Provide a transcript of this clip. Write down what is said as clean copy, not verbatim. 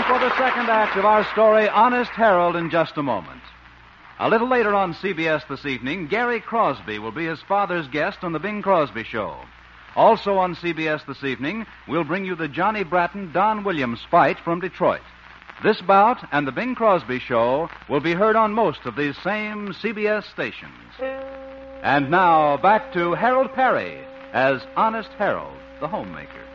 for the second act of our story, Honest Harold, in just a moment. A little later on CBS this evening, Gary Crosby will be his father's guest on The Bing Crosby Show. Also on CBS this evening, we'll bring you the Johnny Bratton-Don Williams fight from Detroit. This bout and The Bing Crosby Show will be heard on most of these same CBS stations. And now, back to Harold Perry as Honest Harold, the homemaker.